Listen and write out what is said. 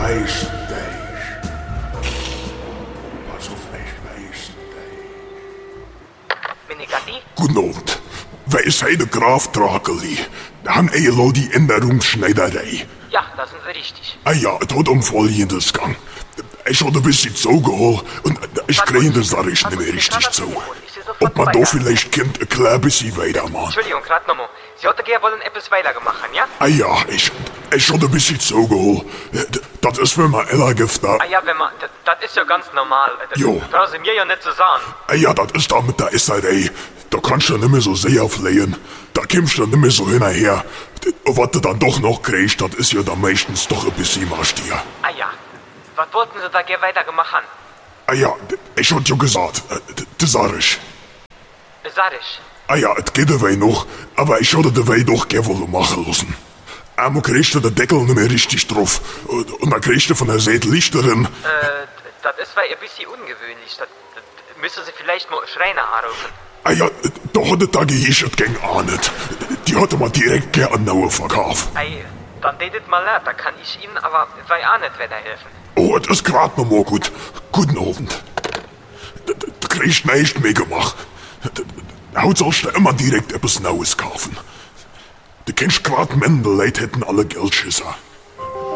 Pas op, wijs. Meneer Gatti? Guten Abend. Wij zijn de Graaf Drakeli. Han Elo die Änderungsschneiderei. Ja, da sind Sie richtig. Ah ja, het hat Folgendes gang. Ich hatte ein bisschen zugeholt und ich kriege das da nicht mehr richtig zu. Ob man da vielleicht ein klein bisschen weitermachen. Entschuldigung, gerade nochmal. Sie hätten gerne wollen etwas weitergemacht haben, ja? Ah ja, ich hatte ein bisschen zugeholt. Das ist, wenn man Ella gibt da. Ah ja, wenn man... Das ist ja ganz normal. Das Jo. brauchen Sie mir ja nicht zu sagen. Ah ja, das ist da mit der Esserei. Da kannst du nicht mehr so sehr flehen. Da kommst du nicht mehr so hinterher. Und was du dann doch noch kriegst, das ist ja dann meistens doch ein bisschen Marstier. Ah ja. Was wollten Sie da gerne weitergemacht haben? Ah ja, ich hatte ja gesagt, das sag ich. Sag ich. Ah ja, es geht dabei noch, aber ich hatte dabei doch gerne wollen machen lassen. Einmal kriegst du den Deckel nicht mehr richtig drauf. Und dann kriegst du von der Seite Licht drin. Das ist weil ein bisschen ungewöhnlich. Das müssen Sie vielleicht mal Schreiner anrufen. Ah ja, da hat es da gehischert gegen Ahnet. Die hatte man direkt gerne an Naue verkauft. Ei, dann dedet mal leid, da kann ich Ihnen aber weil auch nicht weiterhelfen. Oh, das ist grad noch mal gut. Guten Abend. Du kriegst nicht mehr gemacht. Heute sollst du immer direkt etwas Neues kaufen. Du kennst grad Männer, Leute hätten alle Geldschisser.